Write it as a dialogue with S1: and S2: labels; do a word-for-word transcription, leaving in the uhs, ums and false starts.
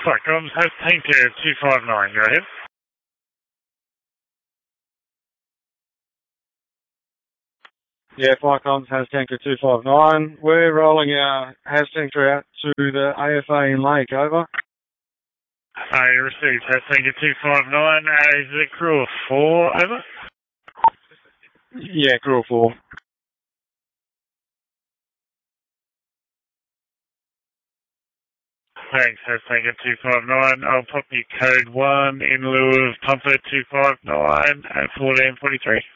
S1: Flightcoms has Tanker two five nine, go ahead.
S2: Yeah, Flightcoms has Tanker two five nine. We're rolling our Has Tanker out to the A F A in Lake, over.
S1: I received Has Tanker two five nine, uh, is it crew of four, over?
S2: Yeah, crew of four.
S1: Thanks, Has Tanker two five nine. I'll pop you code one in lieu of Pumper two five nine at fourteen forty-three.